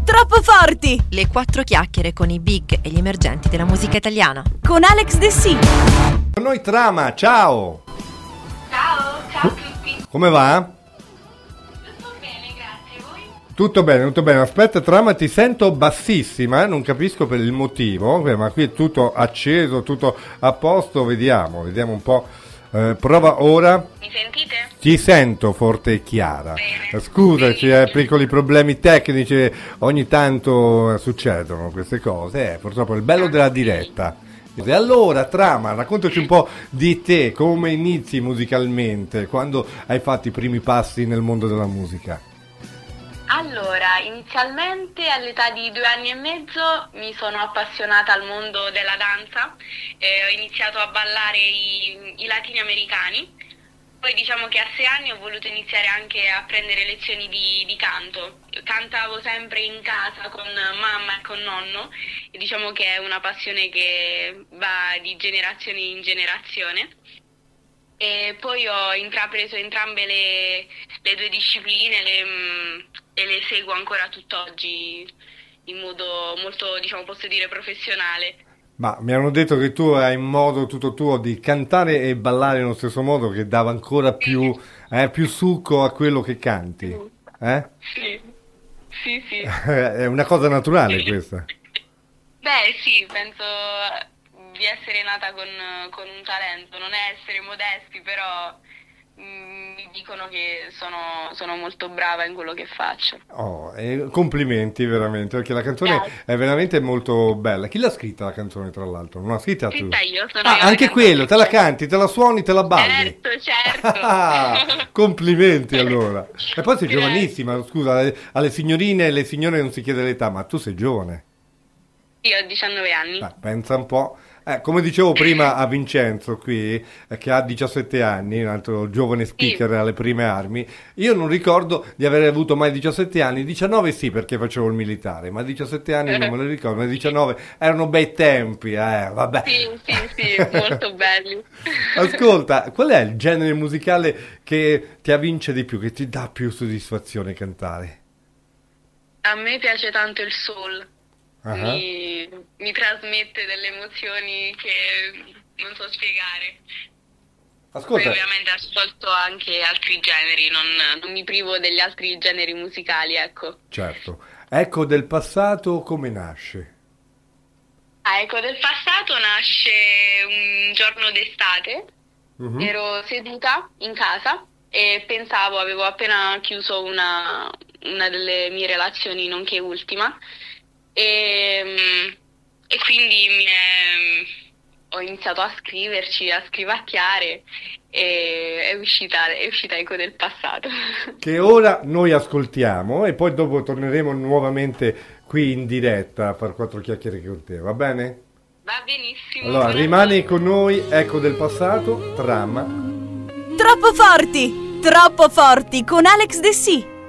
Troppo forti! Le 4 chiacchiere con i big e gli emergenti della musica italiana. Con Alex De Sì. Con noi Trama, ciao! Ciao a tutti. Come va? Tutto bene, grazie. Voi? Tutto bene, tutto bene. Aspetta Trama, ti sento bassissima, non capisco per il motivo, ma qui è tutto acceso, tutto a posto, vediamo un po'. Prova ora. Mi sentite? Ti sento forte e chiara. Bene. Scusaci, piccoli problemi tecnici, ogni tanto succedono queste cose, purtroppo è il bello della diretta. E allora, Trama, raccontaci un po' di te, come inizi musicalmente, quando hai fatto i primi passi nel mondo della musica. Allora, inizialmente all'età di 2 anni e mezzo mi sono appassionata al mondo della danza, ho iniziato a ballare i latini americani, poi diciamo che a 6 anni ho voluto iniziare anche a prendere lezioni di canto. Cantavo sempre in casa con mamma e con nonno e diciamo che è una passione che va di generazione in generazione. E poi ho intrapreso entrambe le due discipline e le seguo ancora tutt'oggi in modo molto, diciamo, posso dire, professionale. Ma mi hanno detto che tu hai un modo tutto tuo di cantare e ballare nello stesso modo che dava ancora più succo a quello che canti. Sì. È una cosa naturale questa. Beh sì, penso di essere nata con un talento, non è essere modesti, però mi dicono che sono molto brava in quello che faccio. Complimenti veramente, perché la canzone è veramente molto bella. Chi l'ha scritta la canzone, tra l'altro? Non l'ha scritta tu? Scritta io, sono io anche la quello, te la canti, te la suoni, te la balli? Certo. Complimenti allora. E poi sei Grazie. giovanissima, scusa, alle signorine e le signore non si chiede l'età, ma tu sei giovane. Io ho 19 anni. Pensa un po'. Come dicevo prima a Vincenzo qui, che ha 17 anni, un altro giovane speaker alle prime armi, io non ricordo di aver avuto mai 17 anni, 19 sì perché facevo il militare, ma 17 anni non me lo ricordo, ma 19 erano bei tempi, vabbè. Sì, molto belli. Ascolta, qual è il genere musicale che ti avvince di più, che ti dà più soddisfazione cantare? A me piace tanto il soul. Uh-huh. Mi trasmette delle emozioni che non so spiegare. Ascolta. Poi ovviamente ascolto anche altri generi, non mi privo degli altri generi musicali, ecco. Certo. Eco del passato come nasce? Eco del passato nasce un giorno d'estate, ero seduta in casa e pensavo, avevo appena chiuso una delle mie relazioni, nonché ultima, e quindi ho iniziato a scriverci, a scrivacchiare e è uscita Eco del passato. Che ora noi ascoltiamo e poi dopo torneremo nuovamente qui in diretta a far 4 chiacchiere con te, va bene? Va benissimo. Allora, rimani con noi, Eco del passato, Trama. Troppo forti con Alex De Sì.